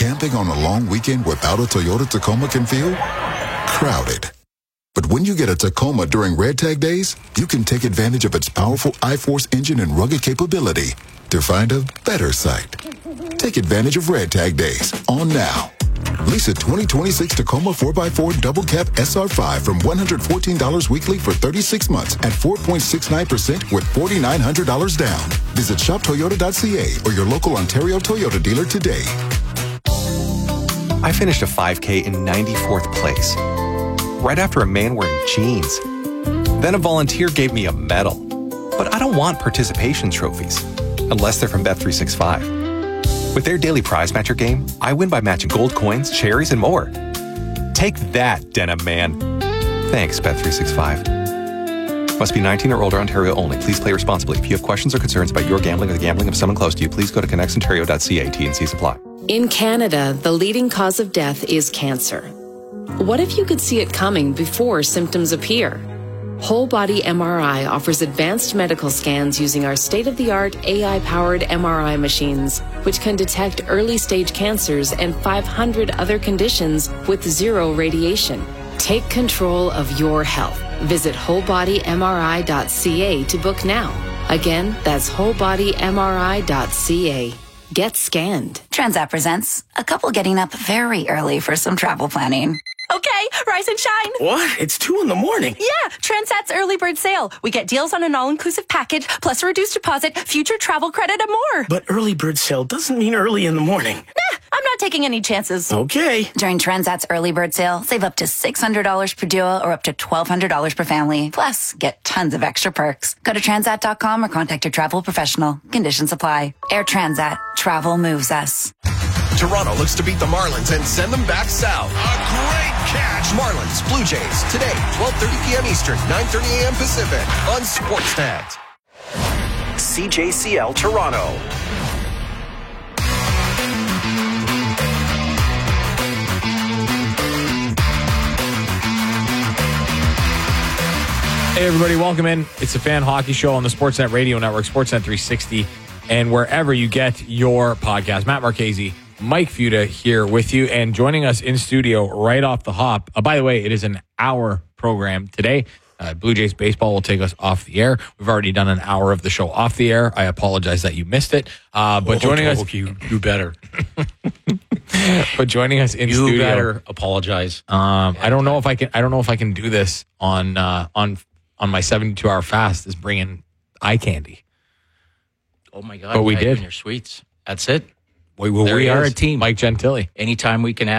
camping on a long weekend without a Toyota Tacoma can feel crowded. But when you get a Tacoma during Red Tag Days, you can take advantage of its powerful iForce engine and rugged capability to find a better site. Take advantage of Red Tag Days on now. Lease a 2026 Tacoma 4x4 Double Cab SR5 from $114 weekly for 36 months at 4.69% with $4,900 down. Visit shoptoyota.ca or your local Ontario Toyota dealer today. I finished a 5K in 94th place, right after a man wearing jeans. Then a volunteer gave me a medal. But I don't want participation trophies, unless they're from Bet365. With their daily prize matcher game, I win by matching gold coins, cherries, and more. Take that, denim man. Thanks, Bet365. Must be 19 or older, Ontario only. Please play responsibly. If you have questions or concerns about your gambling or the gambling of someone close to you, please go to connectsontario.ca. T&Cs apply. In Canada, the leading cause of death is cancer. What if you could see it coming before symptoms appear? Whole Body MRI offers advanced medical scans using our state-of-the-art AI-powered MRI machines, which can detect early-stage cancers and 500 other conditions with zero radiation. Take control of your health. Visit wholebodymri.ca to book now. Again, that's wholebodymri.ca. Get scanned. Transat presents a couple getting up very early for some travel planning. Okay, rise and shine. What? It's 2 a.m. Yeah, Transat's early bird sale. We get deals on an all-inclusive package, plus a reduced deposit, future travel credit, and more. But early bird sale doesn't mean early in the morning. Nah, I'm not taking any chances. Okay. During Transat's early bird sale, save up to $600 per duo or up to $1,200 per family. Plus, get tons of extra perks. Go to Transat.com or contact your travel professional. Conditions apply. Air Transat. Travel moves us. Toronto looks to beat the Marlins and send them back south. A great catch. Marlins, Blue Jays, today, 12:30 p.m. Eastern, 9:30 a.m. Pacific on Sportsnet. CJCL Toronto. Hey, everybody, welcome in. It's the Fan Hockey Show on the Sportsnet Radio Network, Sportsnet 360, and wherever you get your podcast. Matt Marchese, Mike Futa here with you, and joining us in studio right off the hop. By the way, it is an hour program today. Blue Jays baseball will take us off the air. We've already done an hour of the show off the air. I apologize that you missed it. But joining us, you better. But joining us in you studio, better apologize. I don't know if I can do this on my 72-hour fast. Is bringing eye candy. Oh my God! But we did. Your sweets. That's it. We are a team. Mike Gentili. Anytime we can